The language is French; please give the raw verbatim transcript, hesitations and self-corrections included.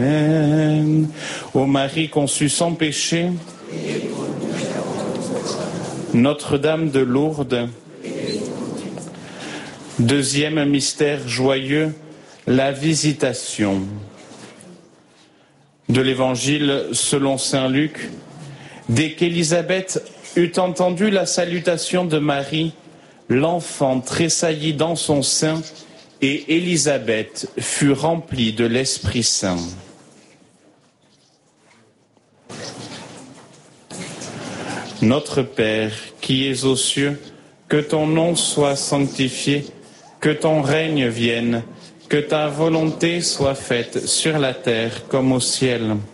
Amen. Ô Marie conçue sans péché, Notre-Dame de Lourdes, deuxième mystère joyeux, la visitation. De l'Évangile selon saint Luc, dès qu'Élisabeth eut entendu la salutation de Marie, l'enfant tressaillit dans son sein et Élisabeth fut remplie de l'Esprit Saint. Notre Père, qui es aux cieux, que ton nom soit sanctifié, que ton règne vienne, que ta volonté soit faite sur la terre comme au ciel.